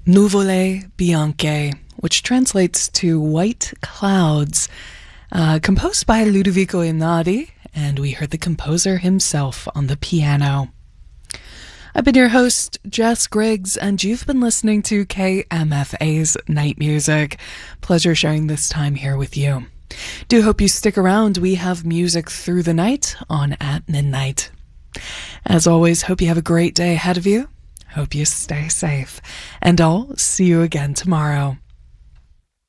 Nuvole Bianche, which translates to White Clouds, composed by Ludovico Einaudi, and we heard the composer himself on the piano. I've been your host, Jess Griggs, and you've been listening to KMFA's Night Music. Pleasure sharing this time here with you. Do hope you stick around. We have music through the night on At Midnight. As always, hope you have a great day ahead of you. Hope you stay safe. And I'll see you again tomorrow.